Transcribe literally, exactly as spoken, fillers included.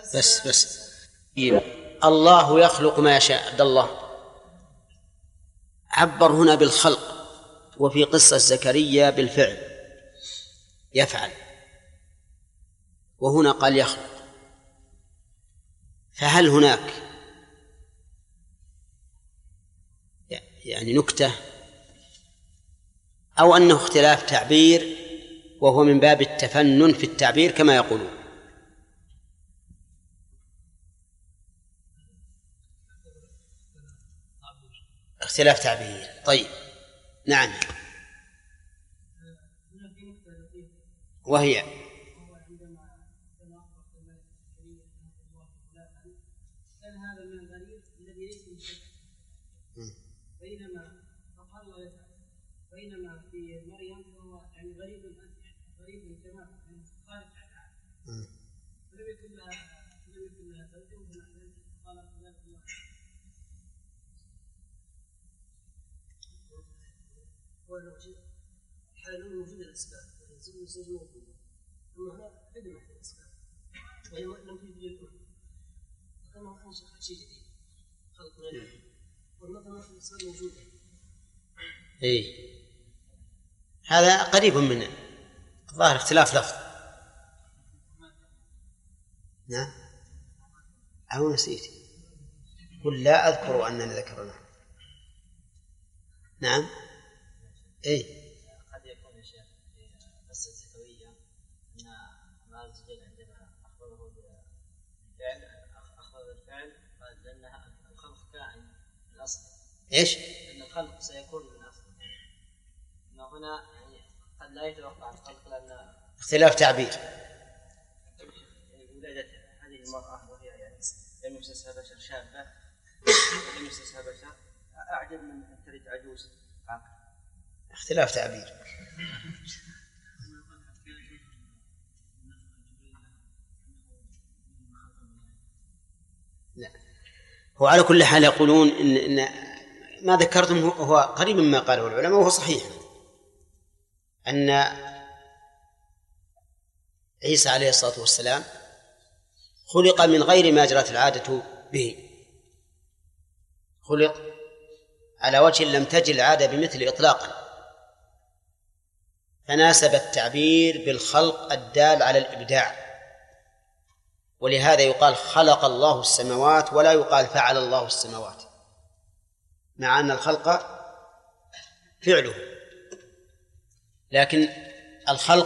بس بس الله يخلق ما يشاء. عبد الله عبر هنا بالخلق، وفي قصة زكريا بالفعل يفعل، وهنا قال يخلق. فهل هناك يعني نكتة أو أنه اختلاف تعبير وهو من باب التفنن في التعبير كما يقولون؟ اختلاف تعبير. طيب نعم. وهي بينما بينما في مريم هو يعني غريب غريب تماما خارج عن العالم، لم يكن لها لم يكن لها زوج قال ذلك الله. الحالة الأولى موجودة الأسباب، الزوج والزوج موجودة، أما هنا عدم أحد الأسباب وهي لم تجد للأم، فكما أنشأ شيء جديد خلق غير والنظرة في الأسباب موجودة. إيه هذا قريب من ظاهر اختلاف لفظ. نعم أو نسيت قل لا أذكر أننا ذكرنا. نعم إيه قد يكون يا شيخ في قصة زكريا أن الله عز وجل عندما أخبره بالفعل أخبر بالفعل قال لأنها الخلق كائن من أصل. إيش؟ أن الخلق سيكون من أصل. أن هنا يعني قد لا يتوقع الخلق لأن اختلاف تعبير. ولادة هذه المرأة وهي يعني لم يمسسها بشر شابة لم يمسسها بشر أعجب من أن تلد عجوز عاقل. اختلاف تعبير. لا هو على كل حال يقولون إن, إن ما ذكرتم هو قريب مما قاله العلماء وهو صحيح، أن عيسى عليه الصلاة والسلام خلق من غير ما جرت العادة به، خلق على وجه لم تجد العادة بمثل إطلاقا، فناسب التعبير بالخلق الدال على الإبداع، ولهذا يقال خلق الله السماوات ولا يقال فعل الله السماوات، مع أن الخلق فعله، لكن الخلق